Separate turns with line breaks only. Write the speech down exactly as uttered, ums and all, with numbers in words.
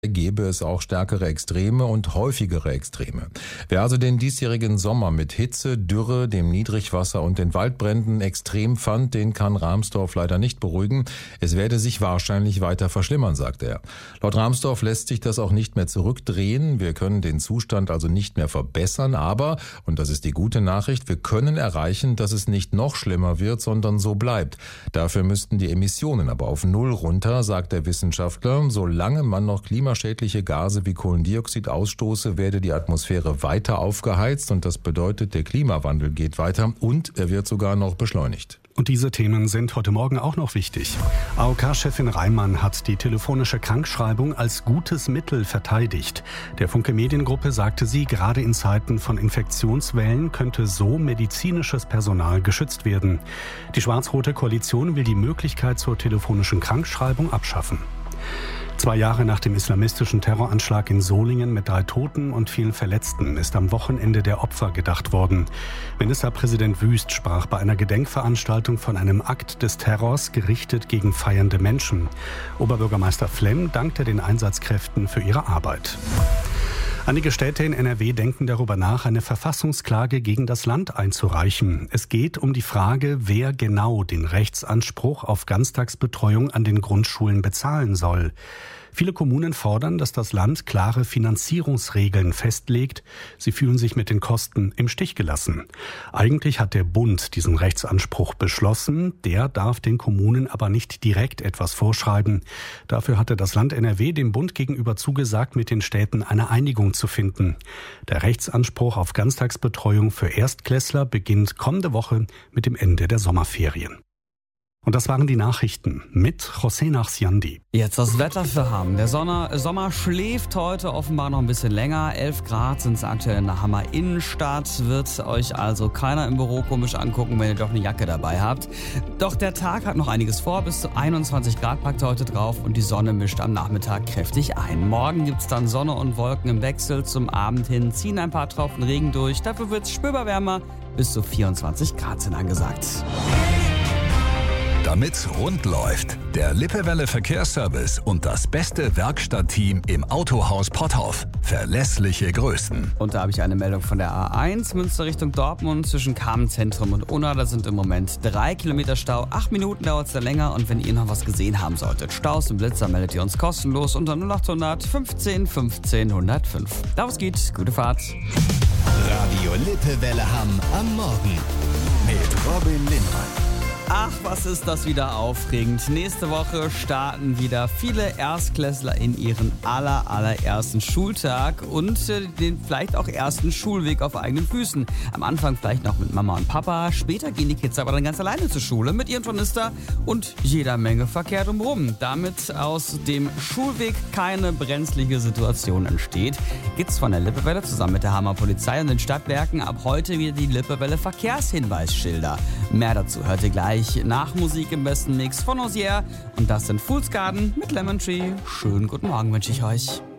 gäbe es auch stärkere Extreme und häufigere Extreme. Wer also den diesjährigen Sommer mit Hitze, Dürre, dem Niedrigwasser und den Waldbränden extrem fand, den kann Rahmsdorf leider nicht beruhigen. Es werde sich wahrscheinlich weiter verschlimmern, sagt er. Laut Rahmsdorf lässt sich das auch nicht mehr zurückdrehen. Wir können den Zustand also nicht mehr verbessern, aber, und das ist die gute Nachricht, wir können erreichen, dass es nicht noch schlimmer wird, sondern so bleibt. Dafür müssten die Emissionen aber auf Null runter, sagt der Wissenschaftler. Solange man noch Klimaschädliche Gase wie Kohlendioxid ausstoße, werde die Atmosphäre weiter aufgeheizt und das bedeutet, der Klimawandel geht weiter und er wird sogar noch beschleunigt.
Und diese Themen sind heute Morgen auch noch wichtig. A O K-Chefin Reimann hat die telefonische Krankschreibung als gutes Mittel verteidigt. Der Funke Mediengruppe sagte sie, gerade in Zeiten von Infektionswellen könnte so medizinisches Personal geschützt werden. Die schwarz-rote Koalition will die Möglichkeit zur telefonischen Krankschreibung abschaffen. Zwei Jahre nach dem islamistischen Terroranschlag in Solingen mit drei Toten und vielen Verletzten ist am Wochenende der Opfer gedacht worden. Ministerpräsident Wüst sprach bei einer Gedenkveranstaltung von einem Akt des Terrors gerichtet gegen feiernde Menschen. Oberbürgermeister Flemm dankte den Einsatzkräften für ihre Arbeit. Einige Städte in N R W denken darüber nach, eine Verfassungsklage gegen das Land einzureichen. Es geht um die Frage, wer genau den Rechtsanspruch auf Ganztagsbetreuung an den Grundschulen bezahlen soll. Viele Kommunen fordern, dass das Land klare Finanzierungsregeln festlegt. Sie fühlen sich mit den Kosten im Stich gelassen. Eigentlich hat der Bund diesen Rechtsanspruch beschlossen. Der darf den Kommunen aber nicht direkt etwas vorschreiben. Dafür hatte das Land N R W dem Bund gegenüber zugesagt, mit den Städten eine Einigung zu finden. Der Rechtsanspruch auf Ganztagsbetreuung für Erstklässler beginnt kommende Woche mit dem Ende der Sommerferien. Und das waren die Nachrichten mit José Nachsiandi.
Jetzt das Wetter für Hamm. Der Sonne, Sommer schläft heute offenbar noch ein bisschen länger. elf Grad sind es aktuell in der Hammer Innenstadt. Wird euch also keiner im Büro komisch angucken, wenn ihr doch eine Jacke dabei habt. Doch der Tag hat noch einiges vor. Bis zu einundzwanzig Grad packt heute drauf und die Sonne mischt am Nachmittag kräftig ein. Morgen gibt's dann Sonne und Wolken im Wechsel. Zum Abend hin ziehen ein paar Tropfen Regen durch. Dafür wird's spürbar wärmer. Bis zu vierundzwanzig Grad sind angesagt.
Damit's rund läuft, der Lippewelle Verkehrsservice und das beste Werkstattteam im Autohaus Potthoff. Verlässliche Größen.
Und da habe ich eine Meldung von der A eins, Münster Richtung Dortmund, zwischen Kamenz-Zentrum und Unna. Da sind im Moment drei Kilometer Stau. Acht Minuten dauert es da länger. Und wenn ihr noch was gesehen haben solltet, Staus und Blitzer, meldet ihr uns kostenlos unter null achthundert fünfzehn fünfzehn hundertfünf. Da was geht, gute Fahrt.
Radio Lippewelle Hamm am Morgen mit Robin Lindner.
Ach, was ist das wieder aufregend. Nächste Woche starten wieder viele Erstklässler in ihren aller, allerersten Schultag und äh, den vielleicht auch ersten Schulweg auf eigenen Füßen. Am Anfang vielleicht noch mit Mama und Papa, später gehen die Kids aber dann ganz alleine zur Schule mit ihrem Tornister und jeder Menge Verkehr drumherum. Damit aus dem Schulweg keine brenzlige Situation entsteht, gibt's von der Lippewelle zusammen mit der Hammer Polizei und den Stadtwerken ab heute wieder die Lippewelle Verkehrshinweisschilder. Mehr dazu hört ihr gleich nach Musik im besten Mix von Osier. Und das sind Fool's Garden mit Lemon Tree. Schönen guten Morgen wünsche ich euch.